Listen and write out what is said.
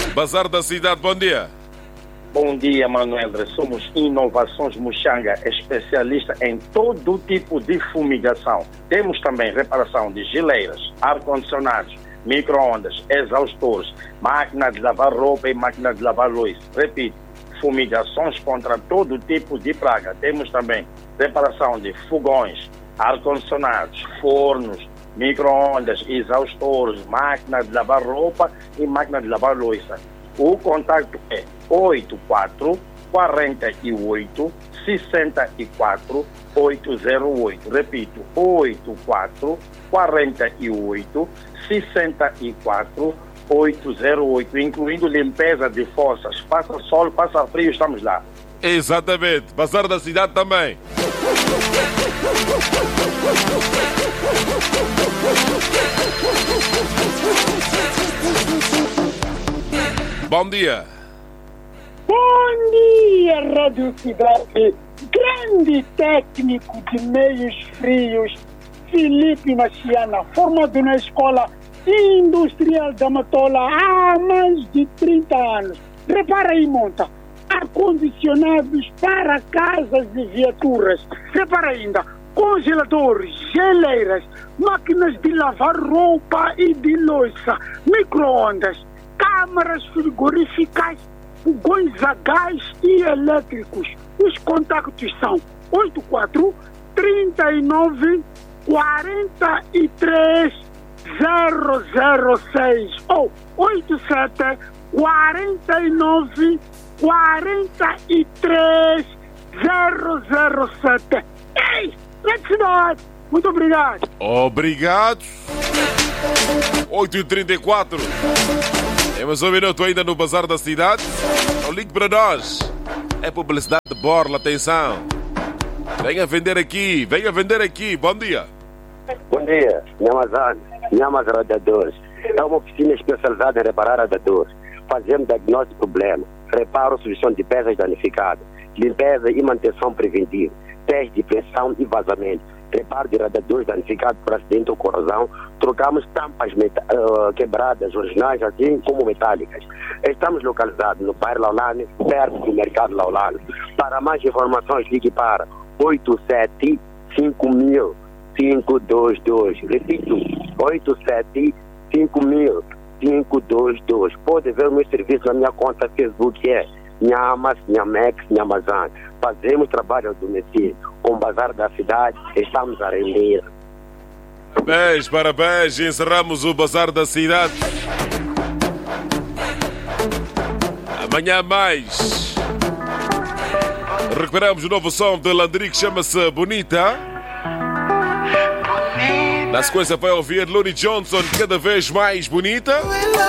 Bazar da Cidade, bom dia. Bom dia, Manuel. Somos Inovações Muxanga, especialista em todo tipo de fumigação. Temos também reparação de geleiras, ar-condicionados, micro-ondas, exaustores, máquina de lavar roupa e máquina de lavar luz. Repito, fumigações contra todo tipo de praga. Temos também reparação de fogões, ar-condicionados, fornos, micro-ondas, exaustores, máquina de lavar roupa e máquina de lavar louça. O contato é 84 48 64 808. Repito, 84 48 64 808, incluindo limpeza de fossas. Passa sol, passa frio, estamos lá. Exatamente. Bazar da Cidade também. Bom dia. Bom dia, Rádio Cidade. Grande técnico de meios frios, Felipe Maciana, formado na Escola Industrial da Matola há mais de 30 anos. Repara aí, monta. Ar-condicionados para casas e viaturas. Repara ainda. Congeladores, geleiras, máquinas de lavar roupa e de louça, micro-ondas, câmaras frigoríficas, fogões a gás e elétricos. Os contactos são 84 39 43 006 ou 87 49 43 007. Ei, felicidade! Muito obrigado! Obrigado! 8h34. Temos um minuto ainda no Bazar da Cidade. Não ligue para nós. É publicidade de borla, atenção. Venha vender aqui, venha vender aqui. Bom dia. Bom dia, Nhamas Radiadores. É uma oficina especializada em reparar radiadores. Fazemos diagnóstico de problema, reparo, solução de peças danificadas, limpeza e manutenção preventiva, teste de pressão e vazamento, reparo de radiadores danificados por acidente ou corrosão, trocamos tampas quebradas, originais, assim como metálicas. Estamos localizados no bairro Laulane, perto do mercado Laulane. Para mais informações, ligue para 875000-522. Repito, 875000-522. Pode ver o meu serviço na minha conta Facebook, é Nhamas, Nhamex, Nhamazan. Fazemos trabalho ao domicílio. Com o Bazar da Cidade, estamos a render. Parabéns. Encerramos o Bazar da Cidade. Amanhã mais. Recuperamos o novo som de Landry que chama-se Bonita. Na sequência vai ouvir Looney Johnson, cada vez mais bonita.